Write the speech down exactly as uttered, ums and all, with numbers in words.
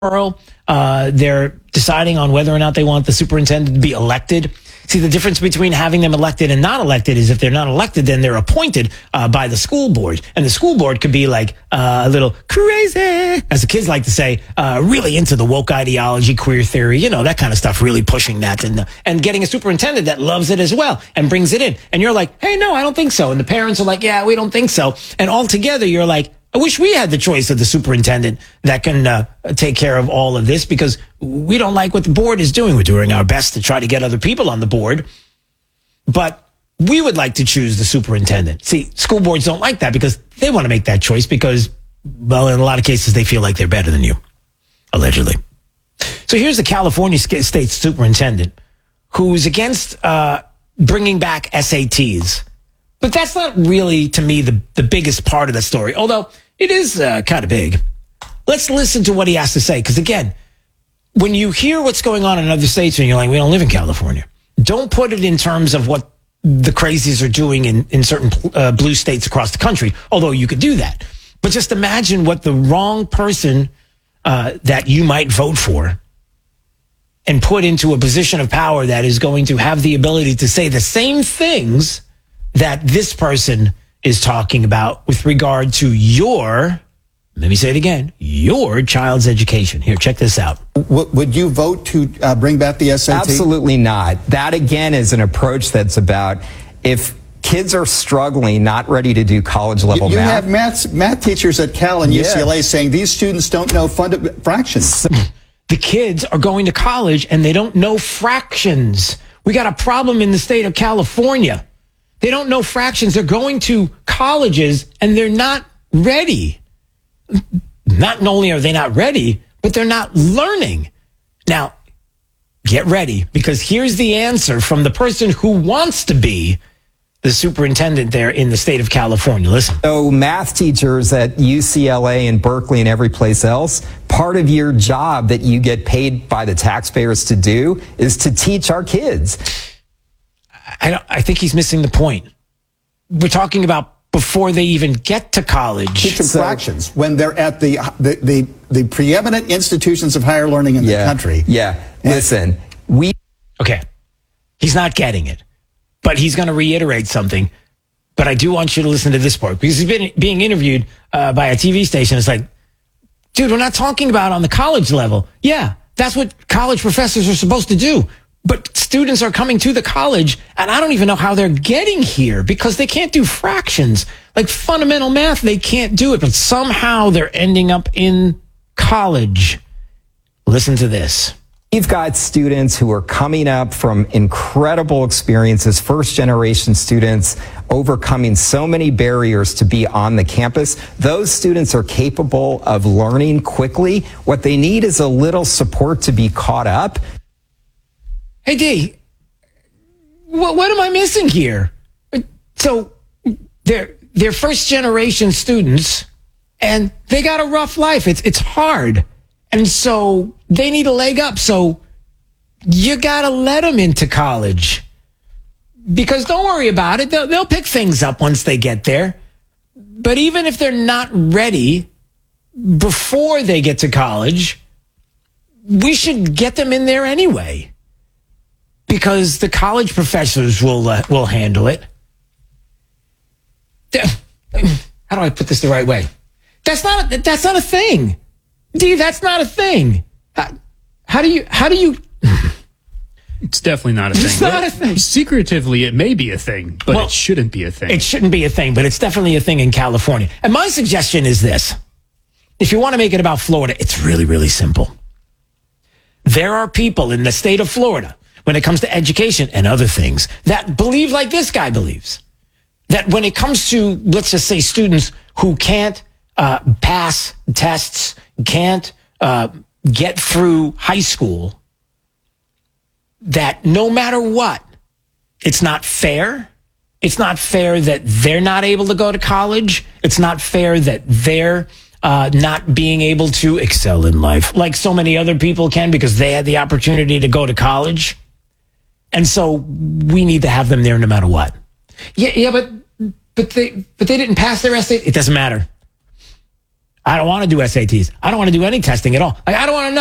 Uh, they're deciding on whether or not they want the superintendent to be elected. See, the difference between having them elected and not elected is if they're not elected, then they're appointed uh, by the school board. And the school board could be like uh, a little crazy, as the kids like to say, uh, really into the woke ideology, queer theory, you know, that kind of stuff, really pushing that and, and getting a superintendent that loves it as well and brings it in. And you're like, hey, no, I don't think so. And the parents are like, yeah, we don't think so. And altogether, you're like, I wish we had the choice of the superintendent that can uh, take care of all of this, because we don't like what the board is doing. We're doing our best to try to get other people on the board, but we would like to choose the superintendent. See, school boards don't like that because they want to make that choice because, well, in a lot of cases, they feel like they're better than you, allegedly. So here's the California state superintendent who's against uh, bringing back S A Ts. But that's not really, to me, the, the biggest part of the story, although it is uh, kind of big. Let's listen to what he has to say, because, again, when you hear what's going on in other states and you're like, we don't live in California, don't put it in terms of what the crazies are doing in, in certain uh, blue states across the country, although you could do that. But just imagine what the wrong person uh, that you might vote for and put into a position of power that is going to have the ability to say the same things that this person is talking about with regard to your, let me say it again, your child's education. Here, check this out. W- would you vote to uh, bring back the S A T? Absolutely not. That, again, is an approach that's about if kids are struggling, not ready to do college level you, you math. have math, math teachers at Cal and Yes. U C L A saying these students don't know funda- fractions. The kids are going to college and they don't know fractions. We got a problem in the state of California. They don't know fractions. They're going to colleges and they're not ready. Not only are they not ready, but they're not learning. Now, get ready, because here's the answer from the person who wants to be the superintendent there in the state of California. Listen. So math teachers at U C L A and Berkeley and every place else, part of your job that you get paid by the taxpayers to do is to teach our kids. I, don't, I think he's missing the point. We're talking about before they even get to college. Teach them So- fractions when they're at the, the, the, the preeminent institutions of higher learning in Yeah. the country. Yeah. Listen, we Okay. He's not getting it, but he's going to reiterate something. But I do want you to listen to this part, because he's been being interviewed uh, by a T V station. It's like, dude, we're not talking about on the college level. Yeah, that's what college professors are supposed to do. But students are coming to the college, and I don't even know how they're getting here because they can't do fractions. Like fundamental math, they can't do it, but somehow they're ending up in college. Listen to this. We've got students who are coming up from incredible experiences, first generation students overcoming so many barriers to be on the campus. Those students are capable of learning quickly. What they need is a little support to be caught up. Hey, D, what, what am I missing here? So they're, they're first generation students and they got a rough life. It's, it's hard. And so they need a leg up. So you got to let them into college, because don't worry about it. They'll, they'll pick things up once they get there. But even if they're not ready before they get to college, we should get them in there anyway, because the college professors will uh, will handle it. How do I put this the right way? That's not a, that's not a thing, D. That's not a thing. How, how do you how do you? It's definitely not a thing. It's not a thing. Secretively, it may be a thing, but Well, it shouldn't be a thing. It shouldn't be a thing, but it's definitely a thing in California. And my suggestion is this: if you want to make it about Florida, it's really really simple. There are people in the state of Florida, when it comes to education and other things, that believe like this guy believes. That when it comes to, let's just say, students who can't uh, pass tests, can't uh, get through high school, that no matter what, it's not fair. It's not fair that they're not able to go to college. It's not fair that they're Uh, not being able to excel in life like so many other people can, because they had the opportunity to go to college. And so we need to have them there no matter what. Yeah, yeah, but but they but they didn't pass their S A T. It doesn't matter. I don't want to do S A Ts. I don't want to do any testing at all. Like, I don't want to know.